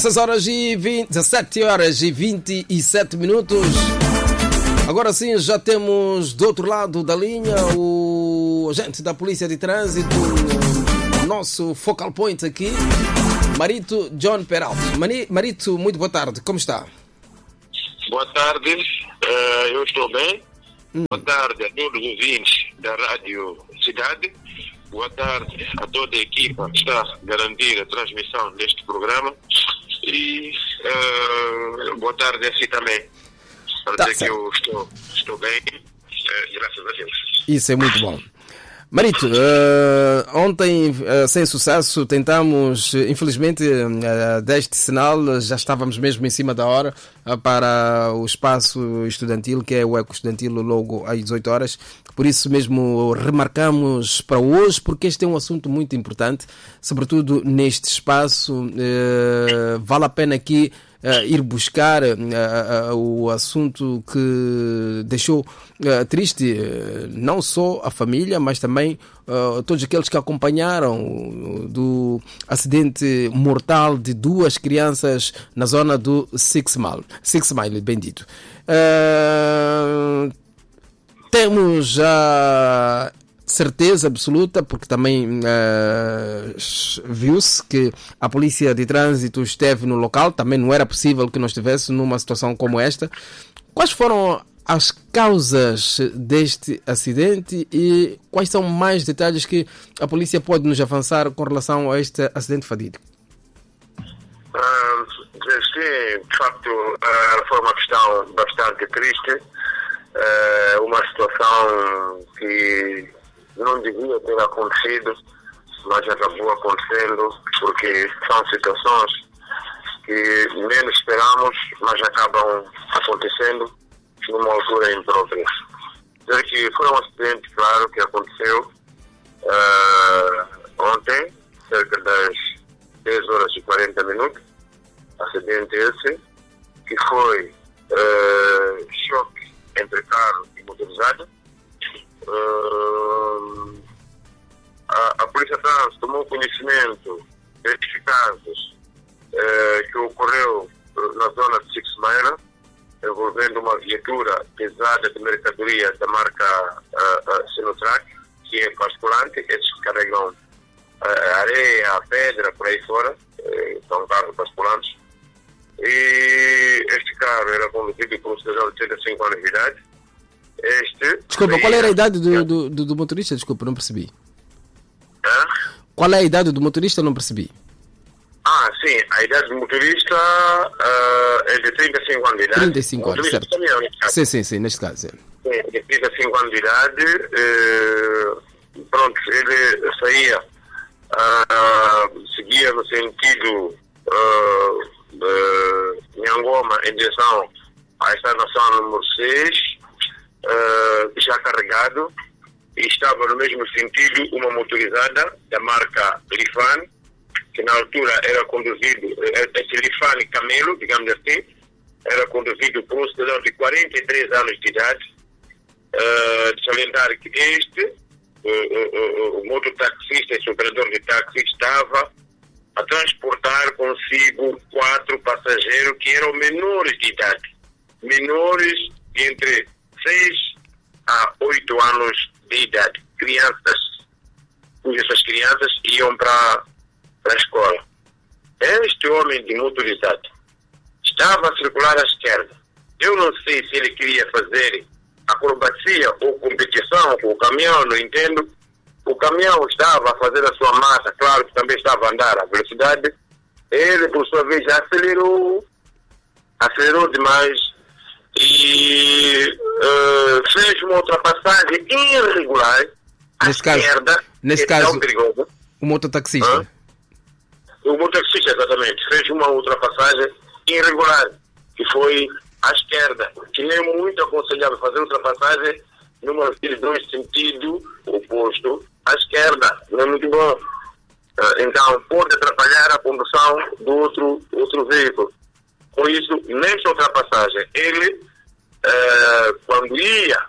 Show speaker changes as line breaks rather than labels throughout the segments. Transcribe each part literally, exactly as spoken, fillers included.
dezesseis horas e vinte, dezessete horas e vinte e sete minutos. Agora sim, já temos do outro lado da linha o agente da Polícia de Trânsito, o nosso focal point aqui, Marito John Peralta. Marito, muito boa tarde, como está?
Boa tarde, uh, eu estou bem. Hum. Boa tarde a todos os ouvintes da Rádio Cidade. Boa tarde a toda a equipa que está a garantir a transmissão deste programa. E uh, boa tarde a si também. Para tá dizer certo. Que eu estou, estou bem, uh, graças a Deus.
Isso é muito bom. Marito, uh, ontem, uh, sem sucesso, tentamos, infelizmente, uh, deste sinal, já estávamos mesmo em cima da hora uh, para o espaço estudantil, que é o Eco Estudantil, logo às dezoito horas. Por isso mesmo remarcamos para hoje, porque este é um assunto muito importante, sobretudo neste espaço. Uh, vale a pena aqui Uh, ir buscar uh, uh, o assunto que deixou uh, triste uh, não só a família, mas também uh, todos aqueles que acompanharam uh, do acidente mortal de duas crianças na zona do Six Mile, Six Mile, bem dito. Uh, temos já certeza absoluta, porque também uh, viu-se que a Polícia de Trânsito esteve no local, também não era possível que nós estivéssemos numa situação como esta. Quais foram as causas deste acidente e quais são mais detalhes que a polícia pode nos avançar com relação a este acidente fatídico?
Uh, sim, de facto, uh, foi uma questão bastante triste, uh, uma situação que não devia ter acontecido, mas acabou acontecendo, porque são situações que menos esperamos, mas acabam acontecendo numa altura imprópria. Dizer que foi um acidente, claro, que aconteceu uh, ontem, cerca das dez horas e quarenta minutos. Acidente esse, que foi uh, choque entre carro e motorizado. Uh, a, a Polícia de Trânsito tomou conhecimento destes casos uh, que ocorreu na zona de Six Mile, envolvendo uma viatura pesada de mercadoria da marca uh, uh, Sinotrack, que é basculante, esses carregam uh, areia, pedra, por aí fora, uh, são carros basculantes. E este carro era conduzido por um cidadão de trinta e cinco anos de idade. Este
Desculpa, qual era a idade do, do, do, do motorista? Desculpa, não percebi.
Hã?
Qual é a idade do motorista? Não percebi.
Ah, sim, a idade do motorista uh, é de trinta e cinco anos de idade.
trinta e cinco anos, certo. Caminhão, sim, sim, sim, neste caso. É.
Sim, de trinta e cinco anos de idade. Uh, pronto, ele saía, uh, seguia no sentido uh, de Nhangoma em direção à estação número seis. Uh, já carregado, e estava no mesmo sentido uma motorizada da marca Lifan, que na altura era conduzido, esse Lifan Camelo, digamos assim, era conduzido por um cidadão de quarenta e três anos de idade. Uh, de salientar que este, o, o, o mototaxista, esse operador de táxi, estava a transportar consigo quatro passageiros que eram menores de idade, menores entre seis a oito anos de idade, crianças, cujas crianças iam para a escola. Este homem de motorizado estava a circular à esquerda. Eu não sei se ele queria fazer acrobacia ou competição com o caminhão, não entendo. O caminhão estava a fazer a sua marcha, claro que também estava a andar à velocidade. Ele, por sua vez, acelerou, acelerou demais, e uh, fez uma ultrapassagem irregular à
nesse esquerda, caso, nesse caso,
perigoso.
O mototaxista.
Hã? O mototaxista, exatamente, fez uma ultrapassagem irregular, que foi à esquerda, que nem é muito aconselhável fazer ultrapassagem numa direção em sentido oposto à esquerda, não é muito bom. Uh, então, pode atrapalhar a condução do outro, outro veículo. Com isso, nesta ultrapassagem, ele, uh, quando ia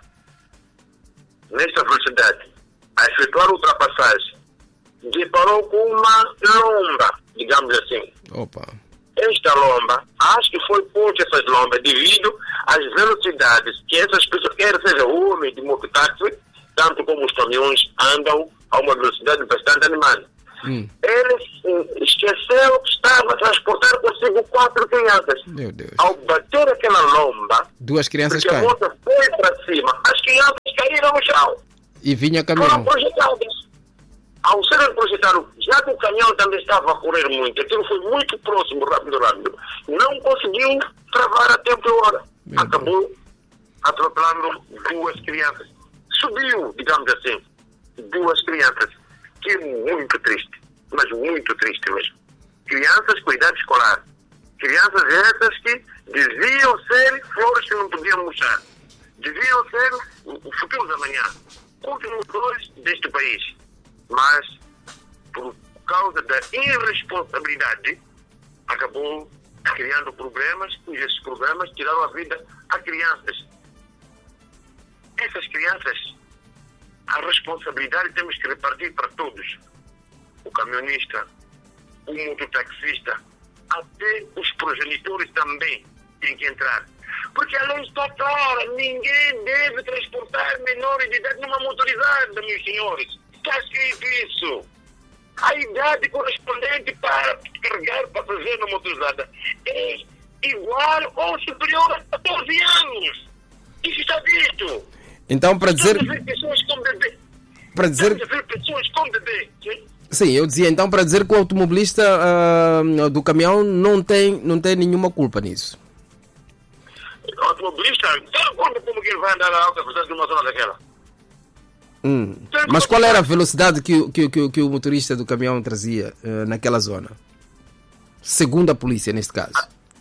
nesta velocidade a efetuar a ultrapassagem, deparou com uma lomba, digamos assim.
Opa.
esta lomba, acho que foi posta essas lombas devido às velocidades que essas pessoas, quer seja o homem de mototáxi, tanto como os caminhões, andam a uma velocidade bastante animada. Hum. Ele esqueceu que estava a transportar consigo quatro crianças.
Meu Deus.
Ao bater aquela lomba,
duas crianças
porque
caem.
A moto foi para cima, as crianças caíram no chão.
E vinha caminhão.
Foram projetadas. Ao serem projetados, já que o caminhão também estava a correr muito, aquilo foi muito próximo, rápido, rápido, não conseguiu travar a tempo e hora. Meu Acabou Deus. Atropelando duas crianças. Subiu, digamos assim, duas crianças. Que é muito triste, mas muito triste mesmo. Crianças com idade escolar. Crianças essas que deviam ser flores que não podiam mostrar. Deviam ser o futuro da manhã. Últimos flores deste país. Mas, por causa da irresponsabilidade, acabou criando problemas, e esses problemas tiraram a vida a crianças. Essas crianças, a responsabilidade temos que repartir para todos. O caminhonista, o mototaxista, até os progenitores também têm que entrar. Porque a lei está clara, ninguém deve transportar menores de idade numa motorizada, meus senhores. Está escrito isso. A idade correspondente para carregar passageiro na motorizada é igual ou superior a catorze anos. Isso está dito.
Então, para dizer...
Estamos a ver pessoas com bebê.
Para dizer...
Estamos a ver pessoas com bebê. Sim?
Sim, eu dizia, então, para dizer que o automobilista uh, do caminhão não tem, não tem nenhuma culpa nisso.
O automobilista, tem conta como que ele vai andar a alta velocidade de uma zona daquela?
Hum. Mas qual era a velocidade que, que, que, que o motorista do caminhão trazia uh, naquela zona? Segundo a polícia, neste caso.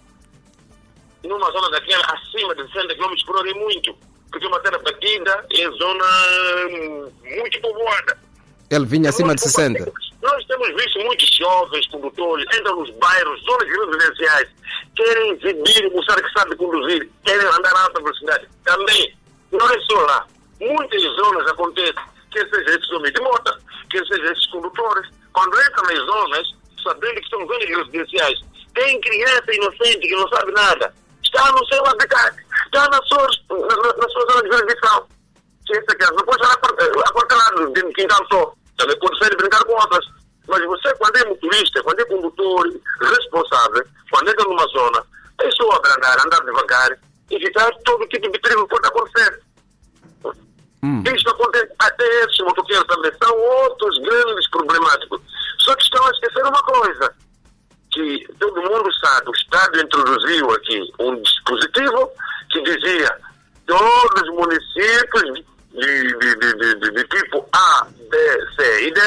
Numa zona daquela, acima de sessenta quilômetros por hora é muito. Porque uma terra batida é zona muito povoada.
Ele vinha é acima de sessenta.
Nós temos visto muitos jovens condutores, entram nos bairros, zonas residenciais, querem exibir, mostrar que sabem conduzir, querem andar a alta velocidade. Também, não é só lá. Muitas zonas acontece, quer seja esses homens de moto, quer seja esses condutores, quando entram nas zonas, sabendo que são zonas residenciais, tem criança inocente que não sabe nada, está no seu habitat, está na sua, na, na, na sua zona de jurisdição. Se essa criança não pode estar acortelado dentro do quintal só, também pode sair brincar com outras. Mas você, quando é motorista, quando é condutor responsável, quando entra numa zona, é só abrandar, andar devagar, evitar todo tipo de perigo que pode acontecer. Hum. Isto acontece, até esses motoqueiros também são outros grandes problemáticos. Só que estão a esquecer uma coisa, que todo mundo sabe, o Estado introduziu aqui um dispositivo que dizia todos os municípios de, de, de, de, de, de tipo A, B, C e D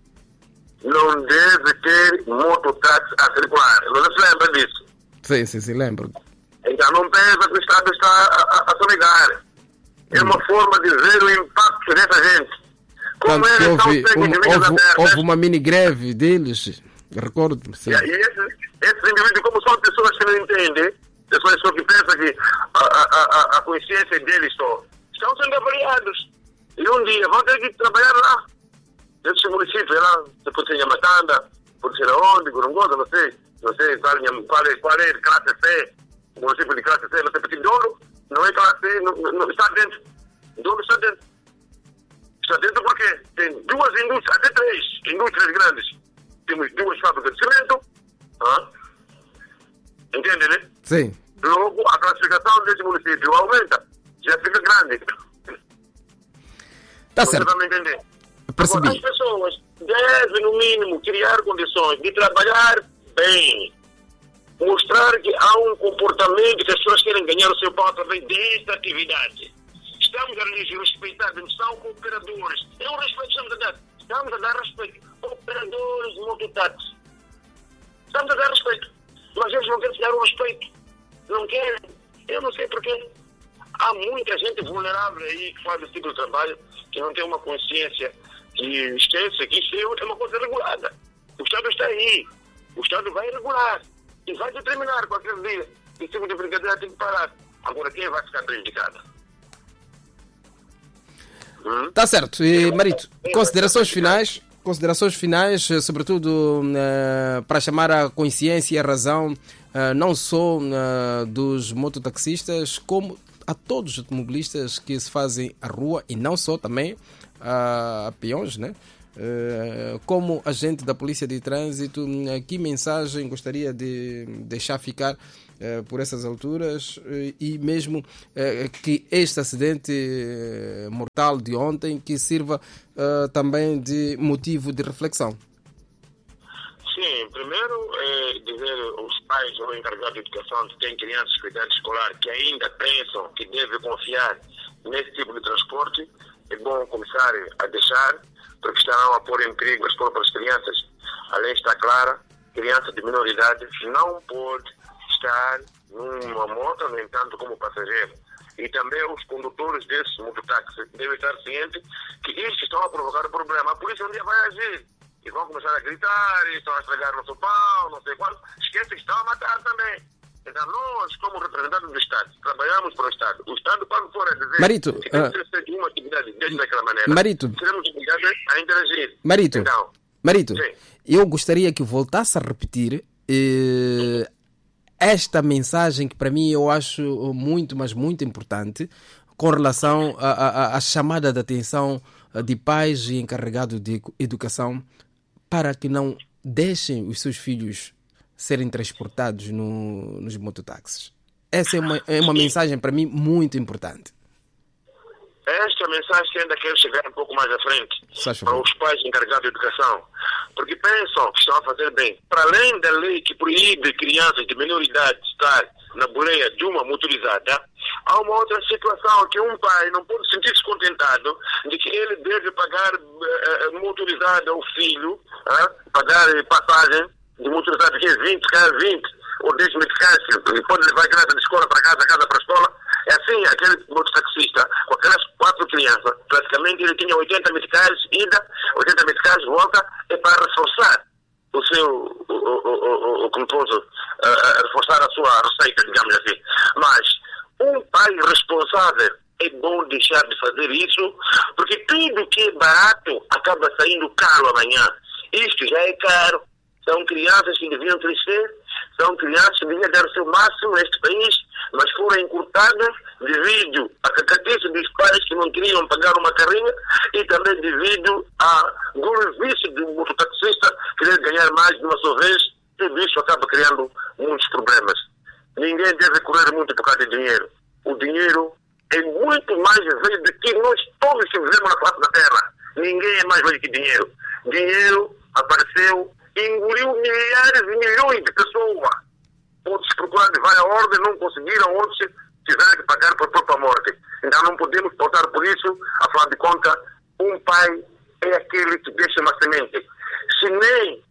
não deve ter mototáxi a circular. Não se lembra disso?
Sim, sim, sim, lembro.
Então não pensa que o Estado está a, a, a sonegar. É uma forma de ver o impacto dessa gente. Como
eles houve,
estão
um, houve, houve uma mini greve deles, recordo-me.
E esses, esses indivíduos, como são pessoas que não entendem, pessoas só que pensam que a, a, a, a consciência deles só, estão sendo avaliados. E um dia vão ter que trabalhar lá. Nesses municípios lá, se pode ser Nhamatanda, pode ser aonde, Gorongosa, não sei, não sei qual, qual, é, qual é classe C, o município de classe C, não sei, porque Douro não é classe, não, não está dentro. Douro está dentro. Está dentro porque tem duas indústrias, até três indústrias grandes. Temos duas fábricas de cimento, ah? Entende, né?
Sim.
Logo, a classificação desse município aumenta, já fica grande.
Tá certo.
Você vai me entender?
Percebi.
As pessoas devem, no mínimo, criar condições de trabalhar bem. Mostrar que há um comportamento que as pessoas querem ganhar o seu pão através desta atividade. Estamos a respeitar, são operadores. É um respeito que estamos a dar. Estamos a dar respeito. Operadores de mototáxi. Estamos a dar respeito. Mas eles não querem se dar o respeito. Não querem. Eu não sei porquê. Há muita gente vulnerável aí que faz esse tipo de trabalho, que não tem uma consciência, que esquece que isso é uma coisa regulada. O Estado está aí. O Estado vai regular. E vai determinar qualquer dia. Esse tipo de brincadeira tem que parar. Agora, quem vai ficar prejudicado?
Hum? Tá certo. E, Marito, considerações finais? Considerações finais, sobretudo uh, para chamar a consciência e a razão uh, não só uh, dos mototaxistas, como a todos os automobilistas que se fazem à rua e não só também uh, a peões, né? Uh, como agente da Polícia de Trânsito, uh, que mensagem gostaria de deixar ficar uh, por essas alturas uh, e mesmo uh, que este acidente uh, mortal de ontem que sirva uh, também de motivo de reflexão?
Sim, primeiro é dizer aos pais ou encarregados de educação que têm crianças de idade escolar que ainda pensam que devem confiar nesse tipo de transporte, é bom começar a deixar, porque estarão a pôr em perigo as próprias crianças. A lei está clara, criança de menor idade não pode estar numa moto, no entanto, como passageiro. E também os condutores desses mototáxis devem estar cientes que estes estão a provocar problema. A polícia um dia vai agir. E vão começar a gritar, e estão a estragar nosso pau, não sei quanto. Esquece que estão a matar também. Então nós, como representantes do Estado, trabalhamos para o Estado. O Estado, quando for a dizer
Marito,
que tem que ser uma atividade deste daquela maneira,
Marito,
seremos obrigados a interagir.
Marito,
então,
Marito,
sim.
Eu gostaria que voltasse a repetir eh, esta mensagem que para mim eu acho muito, mas muito importante com relação à chamada de atenção de pais e encarregados de educação para que não deixem os seus filhos serem transportados no, nos mototáxis. Essa é uma, é uma mensagem para mim muito importante.
Esta mensagem que ainda quero chegar um pouco mais à frente para os pais encarregados de educação, porque pensam que estão a fazer bem. Para além da lei que proíbe crianças de menor idade estar na boleia de uma motorizada, há uma outra situação que um pai não pode sentir-se contentado de que ele deve pagar uh, motorizada ao filho, uh, pagar passagem de motorizada que é vinte, vinte ou dez meticais, e pode levar a criança de escola para casa, casa para a escola. É assim, aquele mototaxista, com aquelas quatro crianças, praticamente ele tinha oitenta meticais, ida, oitenta meticais, volta, é para reforçar o seu, o, o, o, o, como posso, uh, reforçar a sua receita, digamos assim. Mas um pai responsável é bom deixar de fazer isso, porque tudo que é barato acaba saindo caro amanhã. Isto já é caro. São crianças que deviam crescer, são crianças que deviam dar o seu máximo neste país, mas foram encurtadas devido à cacatice dos pais que não queriam pagar uma carrinha e também devido à gordice do mototaxista querer ganhar mais de uma só vez. Tudo isso acaba criando muitos problemas. Ninguém deve correr muito por causa de dinheiro. O dinheiro é muito mais velho do que nós todos que vivemos na face da terra. Ninguém é mais velho que dinheiro. Dinheiro apareceu, engoliu milhares e milhões de pessoas. Outros procuraram de várias ordens, não conseguiram, outros tiveram que pagar por própria morte. Então não podemos portar por isso, afinal de contas, um pai é aquele que deixa uma semente. Se nem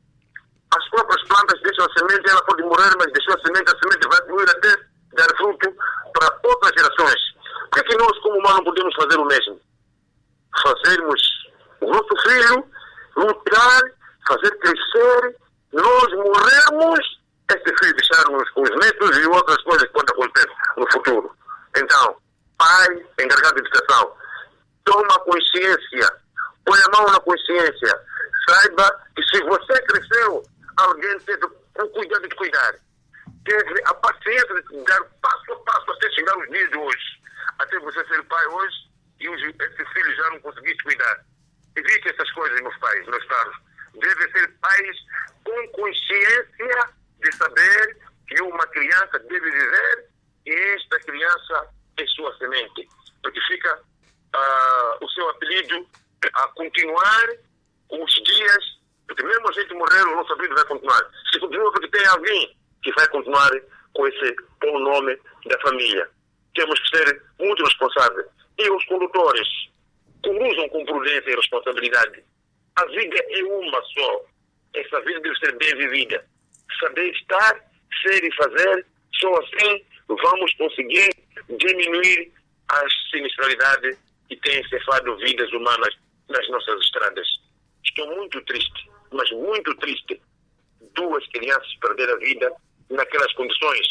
as próprias plantas deixam a semente, ela pode morrer, mas deixou a semente, a semente vai fluir até dar fruto para outras gerações. Por que nós, como humanos, não podemos fazer o mesmo? Fazermos o nosso filho lutar, fazer crescer, nós morremos, esse filho deixarmos os netos e outras coisas que podem acontecer no futuro. Então, pai, encarregado de educação, toma consciência, põe a mão na consciência, saiba que se você cresceu, alguém teve o cuidado de cuidar, teve a paciência de dar passo a passo até chegar os dias de hoje, até você ser pai hoje e hoje esse filho já não conseguiste cuidar. Evite essas coisas, meus pais, meus caros. Devem ser pais com consciência de saber que uma criança deve viver e esta criança é sua semente. Porque fica uh, o seu apelido a continuar os dias, porque mesmo a gente morrer, o nosso apelido vai continuar. Se continua, porque tem alguém que vai continuar com esse bom nome da família. Temos que ser muito responsáveis. E os condutores conduzam com prudência e responsabilidade. A vida é uma só. Essa vida deve ser bem vivida. Saber estar, ser e fazer, só assim vamos conseguir diminuir a sinistralidade que tem cefado vidas humanas nas nossas estradas. Estou muito triste, mas muito triste. Duas crianças perderam a vida naquelas condições.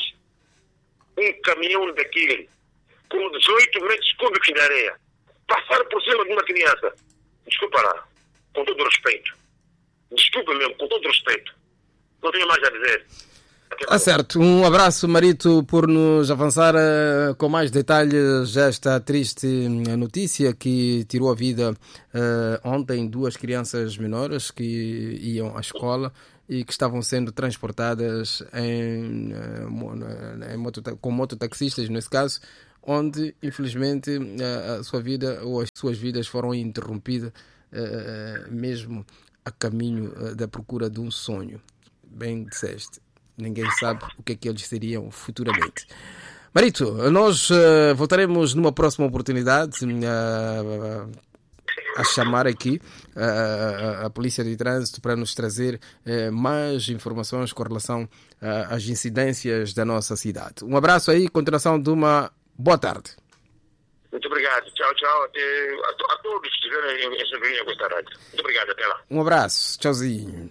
Um caminhão daquele, com dezoito metros cúbicos de areia, passar por cima de uma criança. Desculpa lá. com todo o respeito. Desculpa mesmo, com todo o respeito. Não tenho mais a dizer.
Ah, certo. Um abraço, Marito, por nos avançar uh, com mais detalhes esta triste notícia que tirou a vida uh, ontem duas crianças menores que iam à escola e que estavam sendo transportadas em, uh, em moto, com mototaxistas, nesse caso, onde, infelizmente, uh, a sua vida ou as suas vidas foram interrompidas uh, mesmo a caminho uh, da procura de um sonho. Bem disseste. Ninguém sabe o que é que eles seriam futuramente. Marito, nós uh, voltaremos numa próxima oportunidade uh, a chamar aqui uh, a Polícia de Trânsito para nos trazer uh, mais informações com relação uh, às incidências da nossa cidade. Um abraço aí, continuação de uma boa tarde.
Muito obrigado. Tchau, tchau. Até, a, a todos que estiverem em Sevilha com esta rádio. Muito obrigado. Até lá.
Um abraço. Tchauzinho.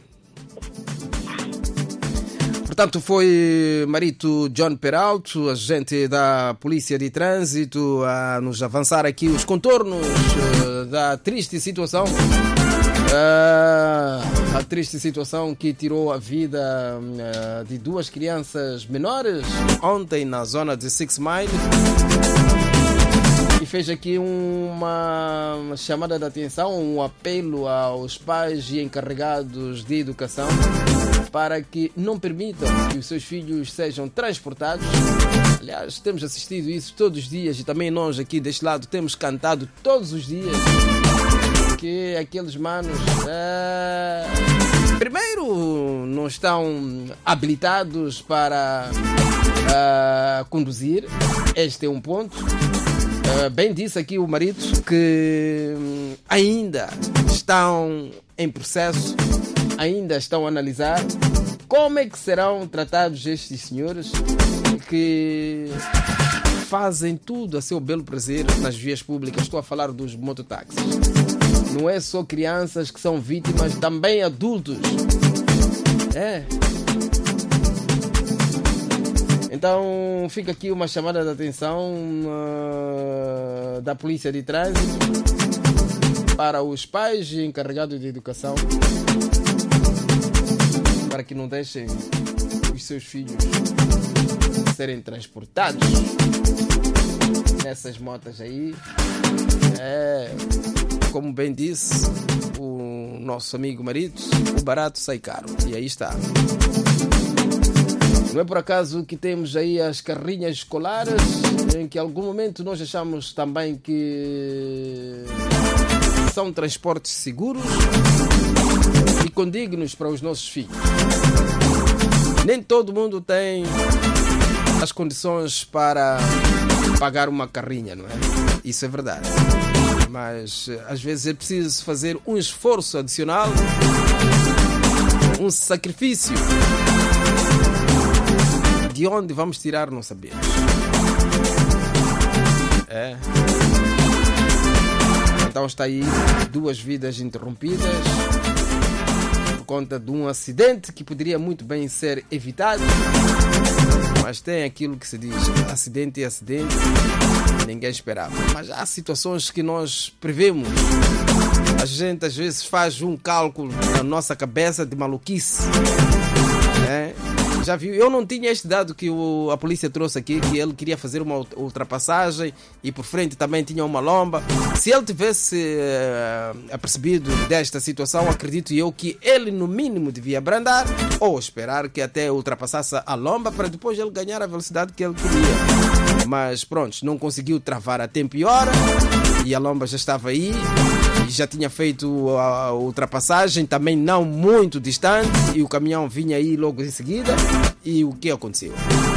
Portanto, foi Marito John Peralto, agente da Polícia de Trânsito, a nos avançar aqui os contornos uh, da triste situação. Uh, a triste situação que tirou a vida uh, de duas crianças menores ontem na zona de Six Mile. E fez aqui uma chamada de atenção, um apelo aos pais e encarregados de educação para que não permitam que os seus filhos sejam transportados. Aliás, temos assistido isso todos os dias e também nós aqui deste lado temos cantado todos os dias que aqueles manos é, primeiro não estão habilitados para é, conduzir. Este é um ponto. É, bem disse aqui o marido que ainda estão em processo, ainda estão a analisar como é que serão tratados estes senhores que fazem tudo a seu belo prazer nas vias públicas. Estou a falar dos mototáxis. Não é só crianças que são vítimas, também adultos. É. Então fica aqui uma chamada de atenção uh, da Polícia de Trânsito para os pais e encarregados de educação, para que não deixem os seus filhos serem transportados nessas motas aí. É, como bem disse o nosso amigo Marito, o barato sai caro. E aí está. Não é por acaso que temos aí as carrinhas escolares, em que em algum momento nós achamos também que são transportes seguros e condignos para os nossos filhos. Nem todo mundo tem as condições para pagar uma carrinha, não é? Isso é verdade. Mas às vezes é preciso fazer um esforço adicional, um sacrifício. De onde vamos tirar, não sabemos. É. Então está aí duas vidas interrompidas por conta de um acidente que poderia muito bem ser evitado. Mas tem aquilo que se diz, acidente é acidente, ninguém esperava. Mas há situações que nós prevemos. A gente às vezes faz um cálculo na nossa cabeça de maluquice. É. Já viu? Eu não tinha este dado que o, a polícia trouxe aqui, que ele queria fazer uma ultrapassagem e por frente também tinha uma lomba. Se ele tivesse uh, apercebido desta situação, acredito eu que ele no mínimo devia abrandar ou esperar que até ultrapassasse a lomba para depois ele ganhar a velocidade que ele queria. Mas pronto, não conseguiu travar a tempo e hora e a lomba já estava aí. Já tinha feito a ultrapassagem, também não muito distante, e o caminhão vinha aí logo em seguida. E o que aconteceu?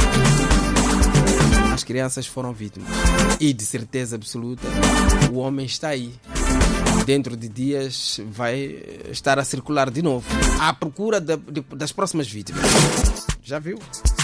As crianças foram vítimas. E de certeza absoluta, o homem está aí. Dentro de dias vai estar a circular de novo, à procura de, de, das próximas vítimas. Já viu?